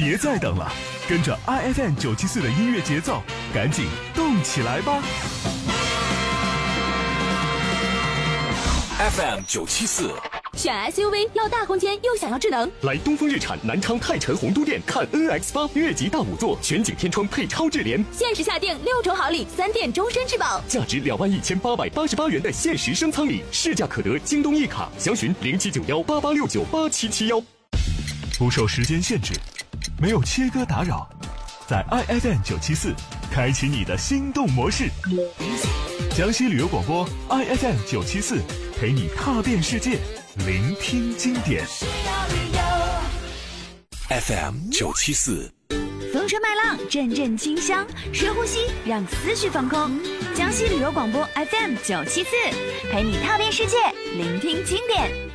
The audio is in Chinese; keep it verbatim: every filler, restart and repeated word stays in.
别再等了，跟着 I F M 九七四的音乐节奏，赶紧动起来吧 ！F M 九七四。 选 S U V 要大空间又想要智能， 来东风日产南昌泰辰鸿都店看 N X 八 越级大五座全景天窗配超智联， 限时下定六重好礼，三电终身质保， 价值两万一千八百八十八元的限时升舱礼，市价可得京东一卡，详询零七九幺八八六九八七七幺。 不受时间限制，没有切割打扰，在 I F M 九七四开启你的心动模式。江西旅游广播 I F M 九七四陪你踏遍世界，聆听经典。 F M 九七四， 风吹麦浪，阵阵清香，深呼吸，让思绪放空。江西旅游广播 F M 九七四，陪你踏遍世界，聆听经典。